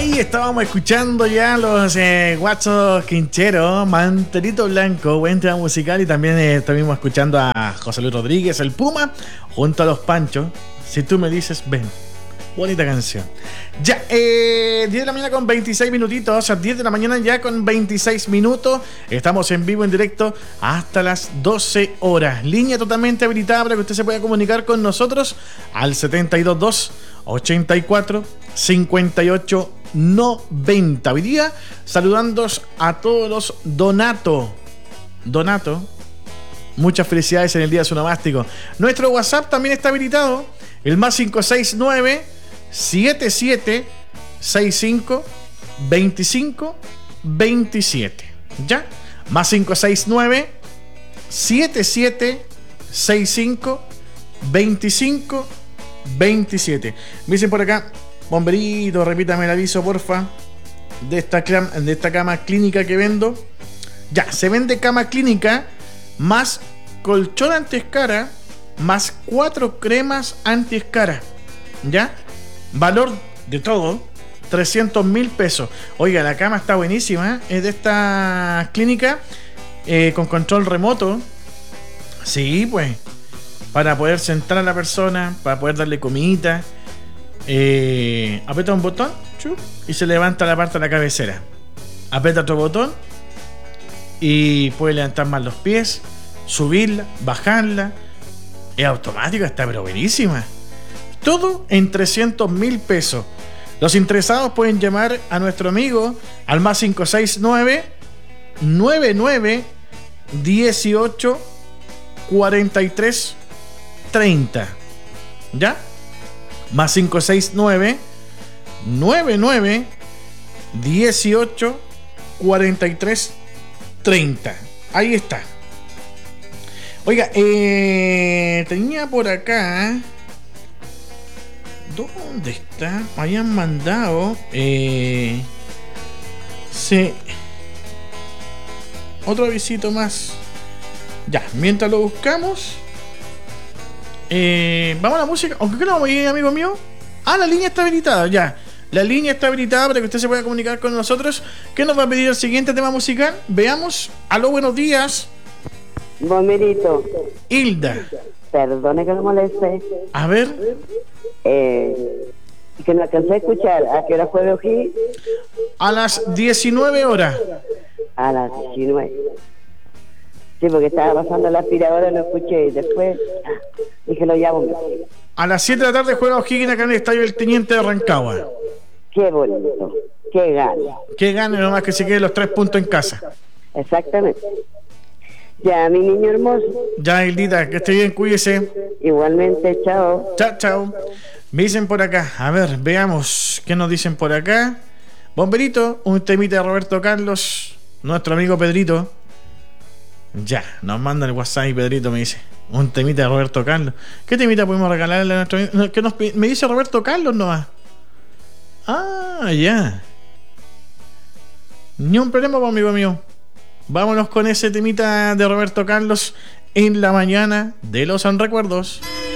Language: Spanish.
Ahí estábamos escuchando ya los guachos quincheros, Mantelito Blanco, buen tema musical. Y también estuvimos escuchando a José Luis Rodríguez, el Puma, junto a los Panchos. Si tú me dices, ven. Bonita canción. Ya, 10 de la mañana con 26 minutitos. O sea, 10 de la mañana ya con 26 minutos. Estamos en vivo, en directo, hasta las 12 horas. Línea totalmente habilitada para que usted se pueda comunicar con nosotros al 722 84 58 90. Hoy día, saludando a todos los Donato. Muchas felicidades en el día de su nomástico. Nuestro WhatsApp también está habilitado. El más 569 77 65 25 27. ¿Ya? Más 569 77 65 25 27. Me dicen por acá, bomberito, repítame el aviso, porfa, de esta cama clínica que vendo. Ya, se vende cama clínica más colchón antiescara más 4 cremas antiescara. ¿Ya? Valor de todo 300.000 pesos. Oiga, la cama está buenísima. Es de esta clínica con control remoto. Sí, pues, para poder sentar a la persona, para poder darle comidita. Aprieta un botón y se levanta la parte de la cabecera. Aprieta otro botón y puede levantar más los pies, subirla, bajarla. Es automática, está pero buenísima. Todo en 300.000 pesos. Los interesados pueden llamar a nuestro amigo al más 569 99 18 43 30. ¿Ya? Más 569 99 18 43 30. Ahí está. Oiga, tenía por acá. ¿Dónde está? Habían mandado. Sí. Otro avisito más. Ya, mientras lo buscamos. Vamos a la música. ¿Aunque qué no vamos a ir, amigo mío? Ah, la línea está habilitada, ya. La línea está habilitada para que usted se pueda comunicar con nosotros. ¿Qué nos va a pedir el siguiente tema musical? Veamos. Aló, buenos días. Bomberito. Hilda. Perdone que no moleste. A ver. Que no alcancé a escuchar. ¿A qué hora fue de Ojí? A las 19 horas. A las 19. Sí, porque estaba pasando la aspiradora, lo escuché y después dije lo llamo. A las 7 de la tarde juega O'Higgins acá en el estadio del Teniente de Rancagua. Qué bonito. Qué gana. Que gane nomás, que se quede los 3 puntos en casa. Exactamente. Ya, mi niño hermoso. Ya, Hildita, que esté bien, cuídese. Igualmente, chao. Chao, chao. Me dicen por acá, a ver, veamos qué nos dicen por acá. Bomberito, un temita de Roberto Carlos, nuestro amigo Pedrito. Ya, nos manda el WhatsApp y Pedrito me dice, un temita de Roberto Carlos. ¿Qué temita podemos regalarle a nuestro amigo? ¿Qué me dice Roberto Carlos nomás? Ah, ya. Ni un problema, amigo mío. Vámonos con ese temita de Roberto Carlos en la mañana de los recuerdos.